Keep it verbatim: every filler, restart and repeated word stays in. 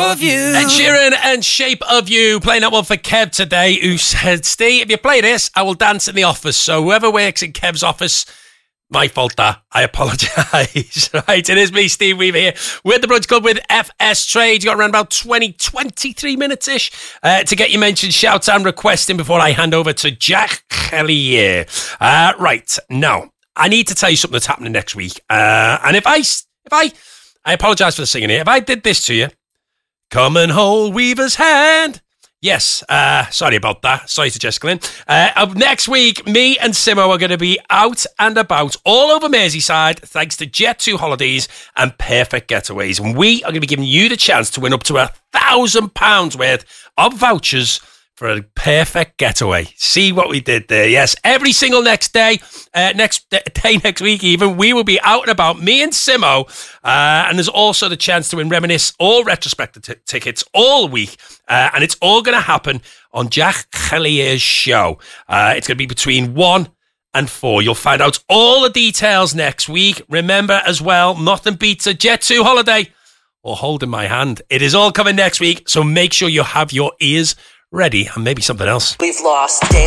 of You. Ed Sheeran and Shape of You. Playing that one for Kev today, who said, Steve, if you play this, I will dance in the office. So whoever works in Kev's office, my fault that. I apologise. Right, it is me, Steve Weaver here. We're at the Brunch Club with F S Trade. You got around about twenty, twenty-three minutes-ish uh, to get your mentioned shouts and requesting before I hand over to Jack Hellier. Uh, right, now, I need to tell you something that's happening next week. Uh, and if I, if I, I apologise for the singing here. If I did this to you, come and hold Weaver's hand. Yes, uh, sorry about that. Sorry to Jessica Lynn. Uh, up next week, me and Simo are going to be out and about all over Merseyside thanks to Jet two Holidays and Perfect Getaways. And we are going to be giving you the chance to win up to a thousand pounds worth of vouchers for a perfect getaway. See what we did there? Yes, every single next day, uh, next day next week even, we will be out and about, me and Simo. Uh, and there's also the chance to win Reminisce or retrospective t- tickets all week. Uh, and it's all going to happen on Jack Hellier's show. Uh, it's going to be between one and four. You'll find out all the details next week. Remember as well, nothing beats a Jet two holiday or holding my hand. It is all coming next week. So make sure you have your ears ready, and maybe something else. We've lost Dale.